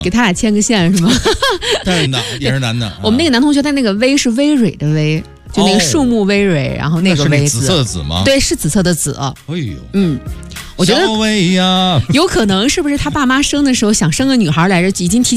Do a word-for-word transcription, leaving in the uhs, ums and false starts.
给他俩牵个线是吗？ 但是男也是男的。 我们那个男同学，他那个微是微蕊的微，就那个树木微蕊，然后那个微字， 紫色的紫吗？ 对，是紫色的紫。 哎呦， 嗯，我觉得小薇呀， 有可能是不是他爸妈生的时候想生个女孩来着，已经提前。